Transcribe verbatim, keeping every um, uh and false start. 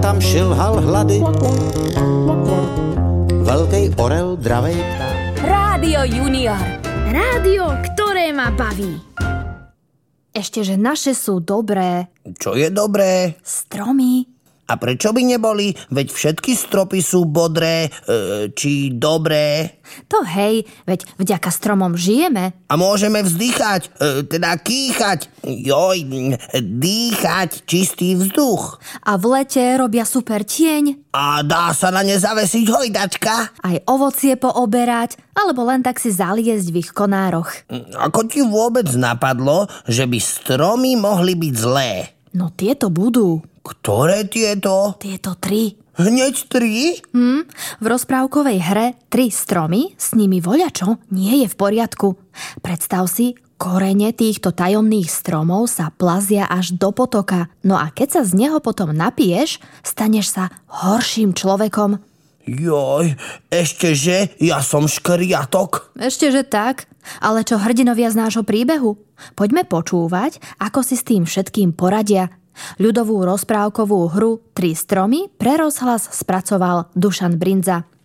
tam šilhal hlady. Veľký orel, dravej pták. Rádio Junior. Rádio, ktoré ma baví. Ešte, že naše sú dobré. Čo je dobré? Stromy. A prečo by neboli? Veď všetky stropy sú bodré, e, či dobré. To hej, veď vďaka stromom žijeme. A môžeme vzdychať, e, teda kýchať, joj, dýchať čistý vzduch. A v lete robia super tieň. A dá sa na ne zavesiť hojdačka. Aj ovocie pooberať, alebo len tak si zaliesť v ich konároch. Ako ti vôbec napadlo, že by stromy mohli byť zlé? No tieto budú. Ktoré tieto? Tieto tri. Hneď tri? Hm, v rozprávkovej hre Tri stromy s nimi voľačo nie je v poriadku. Predstav si, korene týchto tajomných stromov sa plazia až do potoka. No a keď sa z neho potom napiješ, staneš sa horším človekom. Joj, ešte že ja som škriatok. Ešte že tak, ale čo hrdinovia z nášho príbehu? Poďme počúvať, ako si s tým všetkým poradia. Ľudovú rozprávkovú hru Tri stromy pre rozhlas spracoval Dušan Brindza.